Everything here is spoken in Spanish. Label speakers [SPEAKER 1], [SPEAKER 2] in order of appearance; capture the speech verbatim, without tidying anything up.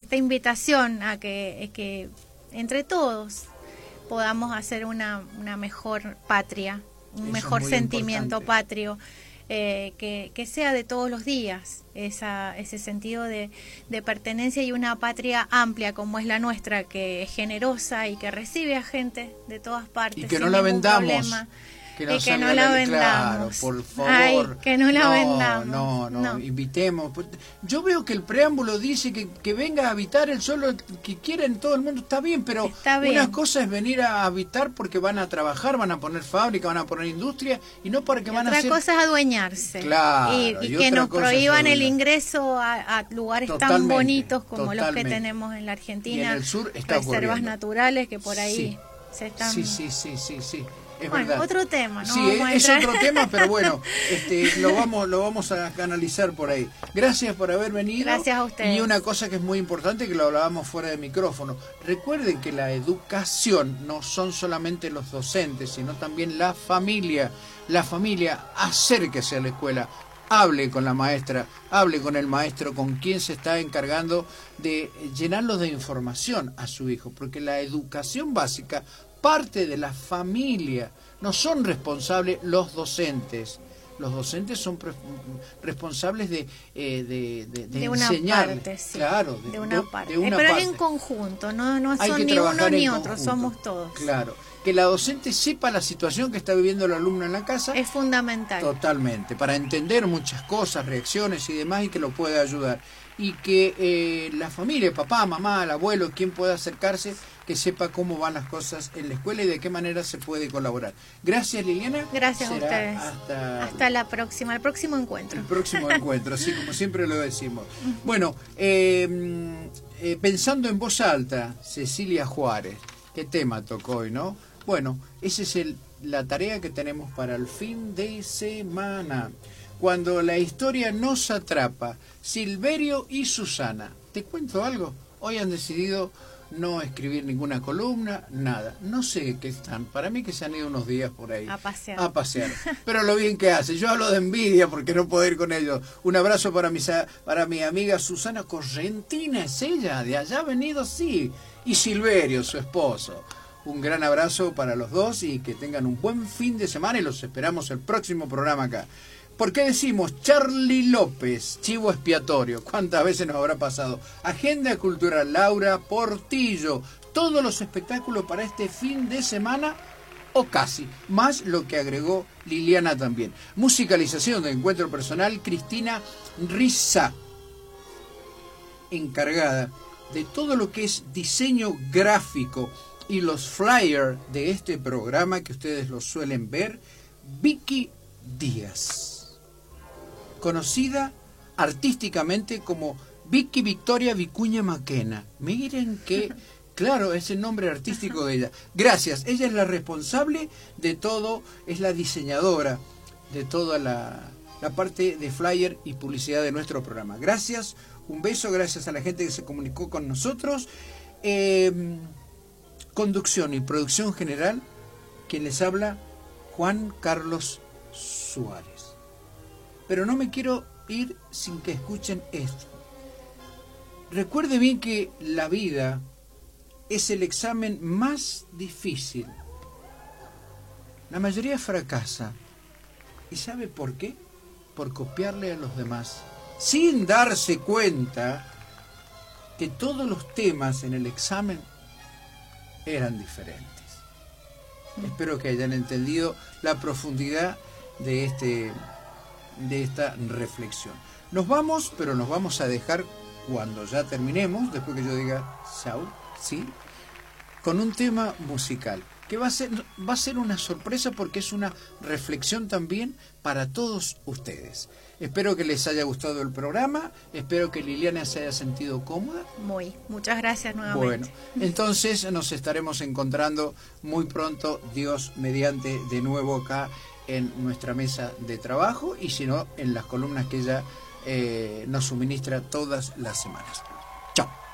[SPEAKER 1] esta invitación a que, que entre todos podamos hacer una, una mejor patria, un
[SPEAKER 2] Eso
[SPEAKER 1] mejor
[SPEAKER 2] es muy
[SPEAKER 1] sentimiento
[SPEAKER 2] importante.
[SPEAKER 1] patrio, eh, que, que sea de todos los días, esa, ese sentido de, de pertenencia y una patria amplia como es la nuestra, que es generosa y que recibe a gente de todas partes.
[SPEAKER 2] Y que no
[SPEAKER 1] sin
[SPEAKER 2] la
[SPEAKER 1] ningún
[SPEAKER 2] vendamos.
[SPEAKER 1] problema.
[SPEAKER 2] Que
[SPEAKER 1] Y
[SPEAKER 2] no,
[SPEAKER 1] que no
[SPEAKER 2] salga
[SPEAKER 1] la
[SPEAKER 2] la-
[SPEAKER 1] vendamos.
[SPEAKER 2] Claro, por favor.
[SPEAKER 1] Ay, que no la
[SPEAKER 2] no,
[SPEAKER 1] vendamos.
[SPEAKER 2] No, no,
[SPEAKER 1] No.
[SPEAKER 2] invitemos. Yo veo que el preámbulo dice que, que venga a habitar el solo que quieren todo el mundo. Está bien, pero
[SPEAKER 1] Está bien.
[SPEAKER 2] una cosa es venir a habitar porque van a trabajar, van a poner fábrica, van a poner industria, y no para que
[SPEAKER 1] Y
[SPEAKER 2] van a
[SPEAKER 1] otra
[SPEAKER 2] hacer...
[SPEAKER 1] cosa es adueñarse.
[SPEAKER 2] Claro,
[SPEAKER 1] y, y
[SPEAKER 2] y
[SPEAKER 1] que
[SPEAKER 2] otra
[SPEAKER 1] nos
[SPEAKER 2] cosa es
[SPEAKER 1] prohíban el
[SPEAKER 2] adueñar.
[SPEAKER 1] ingreso a, a lugares tan
[SPEAKER 2] Totalmente,
[SPEAKER 1] bonitos como los que
[SPEAKER 2] totalmente.
[SPEAKER 1] tenemos en la Argentina.
[SPEAKER 2] Y en el sur está
[SPEAKER 1] reservas
[SPEAKER 2] ocurriendo.
[SPEAKER 1] naturales que por ahí
[SPEAKER 2] Sí.
[SPEAKER 1] se están...
[SPEAKER 2] Sí, sí, sí, sí, sí. Es
[SPEAKER 1] Bueno,
[SPEAKER 2] verdad.
[SPEAKER 1] otro tema, ¿no?
[SPEAKER 2] Sí,
[SPEAKER 1] Vamos a
[SPEAKER 2] es, es
[SPEAKER 1] entrar.
[SPEAKER 2] otro tema, pero bueno, este, lo vamos, lo vamos a canalizar por ahí. Gracias por haber venido.
[SPEAKER 1] Gracias a ustedes.
[SPEAKER 2] Y una cosa que es muy importante, que lo hablábamos fuera de micrófono. Recuerden que la educación no son solamente los docentes, sino también la familia. La familia, acérquese a la escuela. Hable con la maestra, hable con el maestro, con quien se está encargando de llenarlo de información a su hijo, porque la educación básica parte de la familia, no son responsables los docentes. Los docentes son pre- responsables de, eh, de, de, de
[SPEAKER 1] de una
[SPEAKER 2] enseñarle.
[SPEAKER 1] parte, sí.
[SPEAKER 2] Claro,
[SPEAKER 1] de, una parte.
[SPEAKER 2] de una
[SPEAKER 1] Eh, pero
[SPEAKER 2] parte.
[SPEAKER 1] en conjunto, no, no
[SPEAKER 2] Hay
[SPEAKER 1] son
[SPEAKER 2] que
[SPEAKER 1] ni uno
[SPEAKER 2] trabajar
[SPEAKER 1] ni
[SPEAKER 2] en
[SPEAKER 1] otro,
[SPEAKER 2] conjunto.
[SPEAKER 1] somos todos.
[SPEAKER 2] Claro, que la docente sepa la situación que está viviendo el alumno en la casa.
[SPEAKER 1] Es fundamental.
[SPEAKER 2] Totalmente, para entender muchas cosas, reacciones y demás, y que lo pueda ayudar. Y que eh, la familia, papá, mamá, el abuelo, quien pueda acercarse, que sepa cómo van las cosas en la escuela y de qué manera se puede colaborar. Gracias, Liliana.
[SPEAKER 1] Gracias
[SPEAKER 2] Será
[SPEAKER 1] a ustedes.
[SPEAKER 2] Hasta,
[SPEAKER 1] Hasta la próxima, el próximo encuentro.
[SPEAKER 2] el próximo encuentro, así como siempre lo decimos. Bueno, eh, eh, pensando en voz alta, Cecilia Juárez, qué tema tocó hoy, ¿no? Bueno, esa es el, la tarea que tenemos para el fin de semana. Cuando la historia nos atrapa, Silverio y Susana. ¿Te cuento algo? Hoy han decidido no escribir ninguna columna, nada. No sé qué están. Para mí que se han ido unos días por ahí.
[SPEAKER 1] A pasear.
[SPEAKER 2] A pasear. Pero lo bien que hace. Yo hablo de envidia porque no puedo ir con ellos. Un abrazo para, mis, para mi amiga Susana Correntina, es ella. De allá ha venido, sí. Y Silverio, su esposo. Un gran abrazo para los dos y que tengan un buen fin de semana y los esperamos el próximo programa acá. ¿Por qué decimos Charlie López, chivo expiatorio? ¿Cuántas veces nos habrá pasado? Agenda cultural, Laura Portillo. Todos los espectáculos para este fin de semana, o casi, más lo que agregó Liliana también. Musicalización de Encuentro Personal, Cristina Rizá, encargada de todo lo que es diseño gráfico y los flyers de este programa que ustedes lo suelen ver, Vicky Díaz, conocida artísticamente como Vicky Victoria Vicuña Maquena. Miren que, claro, es el nombre artístico de ella. Gracias, ella es la responsable de todo, es la diseñadora de toda la, la parte de flyer y publicidad de nuestro programa. Gracias, un beso, gracias a la gente que se comunicó con nosotros. Eh, conducción y producción general, quien les habla, Juan Carlos Suárez. Pero no me quiero ir sin que escuchen esto. Recuerde bien que la vida es el examen más difícil. La mayoría fracasa. ¿Y sabe por qué? Por copiarle a los demás, sin darse cuenta que todos los temas en el examen eran diferentes. Espero que hayan entendido la profundidad de este de esta reflexión. Nos vamos, pero nos vamos a dejar cuando ya terminemos, después que yo diga chau, ¿sí? Con un tema musical que va a ser va a ser una sorpresa porque es una reflexión también para todos ustedes. Espero que les haya gustado el programa, espero que Liliana se haya sentido cómoda.
[SPEAKER 1] Muy, muchas gracias nuevamente.
[SPEAKER 2] Bueno, entonces nos estaremos encontrando muy pronto, Dios mediante, de nuevo acá en nuestra mesa de trabajo y si no, en las columnas que ella eh, nos suministra todas las semanas. Chao.